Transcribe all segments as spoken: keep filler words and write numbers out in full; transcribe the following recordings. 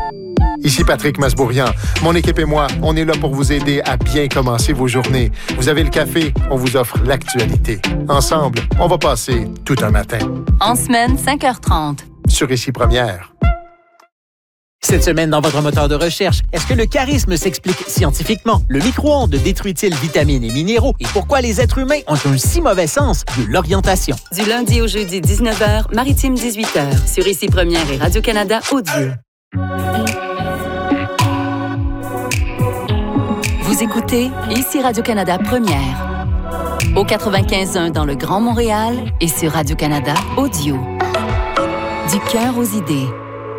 Ici Patrick Masbourian. Mon équipe et moi, on est là pour vous aider à bien commencer vos journées. Vous avez le café, on vous offre l'actualité. Ensemble, on va passer tout un matin. En semaine, cinq heures trente. Sur Ici Première. Cette semaine, dans votre moteur de recherche, est-ce que le charisme s'explique scientifiquement? Le micro-ondes détruit-il vitamines et minéraux? Et pourquoi les êtres humains ont un si mauvais sens de l'orientation? Du lundi au jeudi, dix-neuf heures, Maritime, dix-huit heures. Sur Ici Première et Radio-Canada Audio. Vous écoutez Ici Radio-Canada Première. Au quatre-vingt-quinze point un dans le Grand Montréal et sur Radio-Canada Audio. Du cœur aux idées.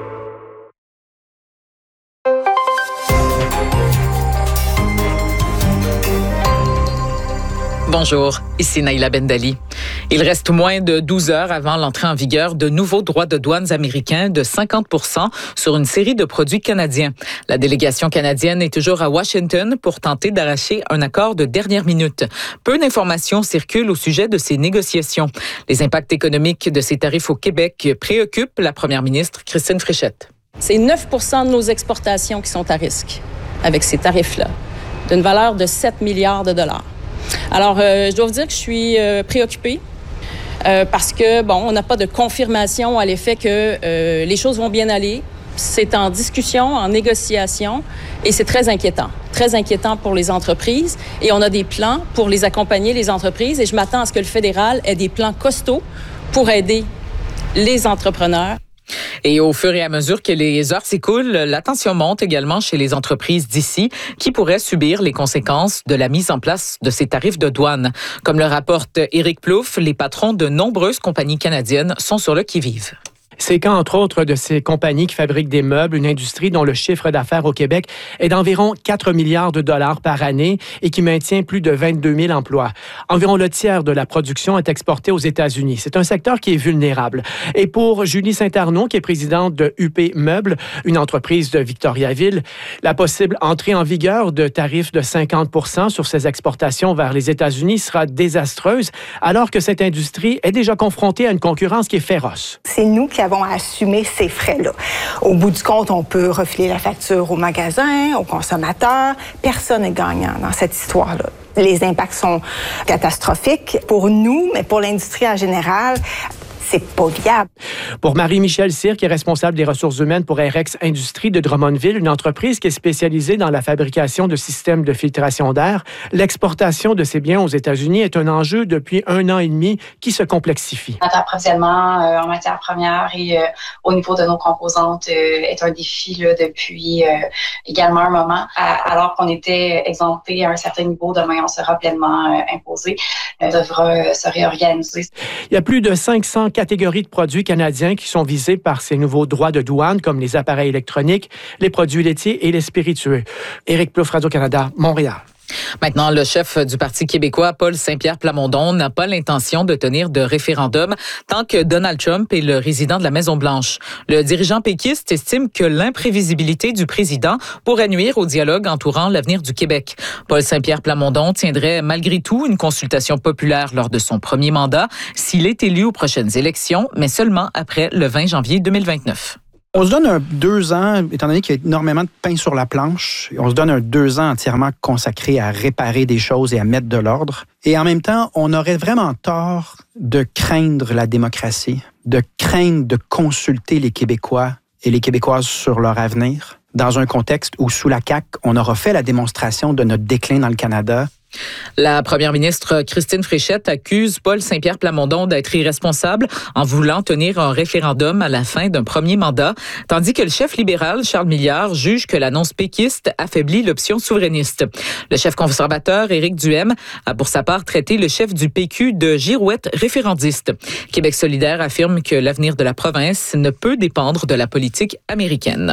Bonjour, ici Naïla Bendali. Il reste moins de douze heures avant l'entrée en vigueur de nouveaux droits de douane américains de cinquante pour cent sur une série de produits canadiens. La délégation canadienne est toujours à Washington pour tenter d'arracher un accord de dernière minute. Peu d'informations circulent au sujet de ces négociations. Les impacts économiques de ces tarifs au Québec préoccupent la première ministre Christine Fréchette. C'est neuf pour cent de nos exportations qui sont à risque avec ces tarifs-là, d'une valeur de sept milliards de dollars. Alors, euh, je dois vous dire que je suis euh, préoccupée euh, parce que, bon, on n'a pas de confirmation à l'effet que euh, les choses vont bien aller. C'est en discussion, en négociation et c'est très inquiétant. Très inquiétant pour les entreprises et on a des plans pour les accompagner, les entreprises, et je m'attends à ce que le fédéral ait des plans costauds pour aider les entrepreneurs. Et au fur et à mesure que les heures s'écoulent, la tension monte également chez les entreprises d'ici qui pourraient subir les conséquences de la mise en place de ces tarifs de douane. Comme le rapporte Éric Plouffe, les patrons de nombreuses compagnies canadiennes sont sur le qui-vive. C'est qu'entre autres de ces compagnies qui fabriquent des meubles, une industrie dont le chiffre d'affaires au Québec est d'environ quatre milliards de dollars par année et qui maintient plus de vingt-deux mille emplois. Environ le tiers de la production est exportée aux États-Unis. C'est un secteur qui est vulnérable. Et pour Julie Saint-Arnaud, qui est présidente de U P Meubles, une entreprise de Victoriaville, la possible entrée en vigueur de tarifs de cinquante pour cent sur ces exportations vers les États-Unis sera désastreuse, alors que cette industrie est déjà confrontée à une concurrence qui est féroce. C'est nous qui avons à assumer ces frais-là. Au bout du compte, on peut refiler la facture au magasin, aux consommateurs. Personne n'est gagnant dans cette histoire-là. Les impacts sont catastrophiques pour nous, mais pour l'industrie en général, c'est pas viable. Pour Marie-Michelle Cyr, qui est responsable des ressources humaines pour Airex Industries de Drummondville, une entreprise qui est spécialisée dans la fabrication de systèmes de filtration d'air, l'exportation de ces biens aux États-Unis est un enjeu depuis un an et demi qui se complexifie. Notre approvisionnement euh, en matières premières et euh, au niveau de nos composantes euh, est un défi là, depuis euh, également un moment. À, alors qu'on était exempté à un certain niveau, demain on sera pleinement euh, imposé. On devra euh, se réorganiser. Il y a plus de cinq cents catégories de produits canadiens qui sont visés par ces nouveaux droits de douane, comme les appareils électroniques, les produits laitiers et les spiritueux. Éric Plouffe, Radio-Canada, Montréal. Maintenant, le chef du Parti québécois, Paul Saint-Pierre Plamondon, n'a pas l'intention de tenir de référendum tant que Donald Trump est le résident de la Maison-Blanche. Le dirigeant péquiste estime que l'imprévisibilité du président pourrait nuire au dialogue entourant l'avenir du Québec. Paul Saint-Pierre Plamondon tiendrait malgré tout une consultation populaire lors de son premier mandat s'il est élu aux prochaines élections, mais seulement après le vingt janvier deux mille vingt-neuf. On se donne un deux ans, étant donné qu'il y a énormément de pain sur la planche, on se donne un deux ans entièrement consacré à réparer des choses et à mettre de l'ordre. Et en même temps, on aurait vraiment tort de craindre la démocratie, de craindre de consulter les Québécois et les Québécoises sur leur avenir, dans un contexte où, sous la C A Q, on aura fait la démonstration de notre déclin dans le Canada. La première ministre Christine Fréchette accuse Paul Saint-Pierre Plamondon d'être irresponsable en voulant tenir un référendum à la fin d'un premier mandat, tandis que le chef libéral Charles Milliard juge que l'annonce péquiste affaiblit l'option souverainiste. Le chef conservateur Éric Duhem a pour sa part traité le chef du P Q de girouette référendiste. Québec solidaire affirme que l'avenir de la province ne peut dépendre de la politique américaine.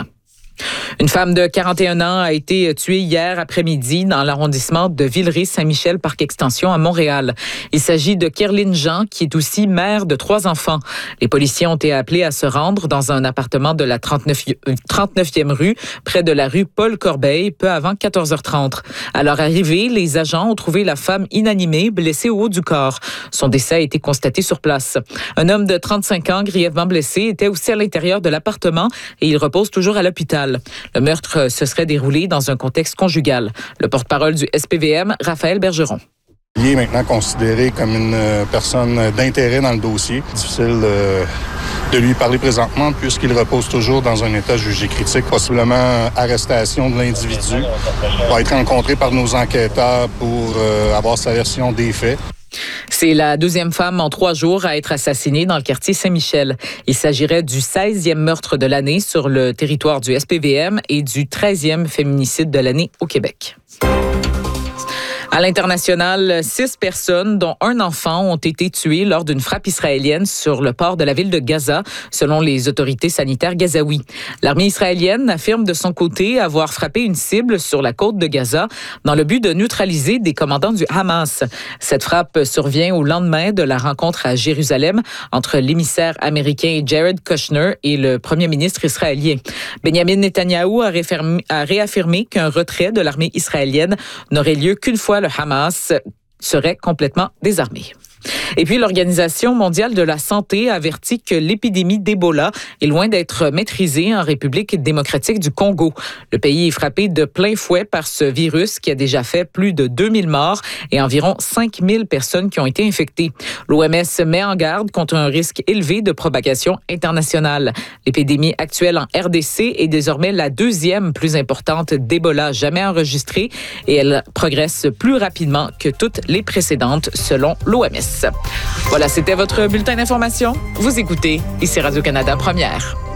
Une femme de quarante et un ans a été tuée hier après-midi dans l'arrondissement de Villeray-Saint-Michel, parc extension à Montréal. Il s'agit de Kerline Jean, qui est aussi mère de trois enfants. Les policiers ont été appelés à se rendre dans un appartement de la trente-neuvième rue, près de la rue Paul-Corbeil, peu avant quatorze heures trente. À leur arrivée, les agents ont trouvé la femme inanimée, blessée au haut du corps. Son décès a été constaté sur place. Un homme de trente-cinq ans, grièvement blessé, était aussi à l'intérieur de l'appartement et il repose toujours à l'hôpital. tribunal. Le meurtre se serait déroulé dans un contexte conjugal. Le porte-parole du S P V M, Raphaël Bergeron. Il est maintenant considéré comme une personne d'intérêt dans le dossier. Difficile euh, de lui parler présentement puisqu'il repose toujours dans un état jugé critique. Possiblement arrestation de l'individu. Il va être rencontré par nos enquêteurs pour euh, avoir sa version des faits. C'est la deuxième femme en trois jours à être assassinée dans le quartier Saint-Michel. Il s'agirait du seizième meurtre de l'année sur le territoire du S P V M et du treizième féminicide de l'année au Québec. À l'international, six personnes, dont un enfant, ont été tuées lors d'une frappe israélienne sur le port de la ville de Gaza, selon les autorités sanitaires gazaouis. L'armée israélienne affirme de son côté avoir frappé une cible sur la côte de Gaza dans le but de neutraliser des commandants du Hamas. Cette frappe survient au lendemain de la rencontre à Jérusalem entre l'émissaire américain Jared Kushner et le premier ministre israélien. Benjamin Netanyahou a, réaffirmé, a réaffirmé qu'un retrait de l'armée israélienne n'aurait lieu qu'une fois le Hamas serait complètement désarmé. Et puis, l'Organisation mondiale de la santé avertit que l'épidémie d'Ebola est loin d'être maîtrisée en République démocratique du Congo. Le pays est frappé de plein fouet par ce virus qui a déjà fait plus de deux mille morts et environ cinq mille personnes qui ont été infectées. L'O M S met en garde contre un risque élevé de propagation internationale. L'épidémie actuelle en R D C est désormais la deuxième plus importante d'Ebola jamais enregistrée et elle progresse plus rapidement que toutes les précédentes selon l'O M S. Voilà, c'était votre bulletin d'information. Vous écoutez ici Radio-Canada Première.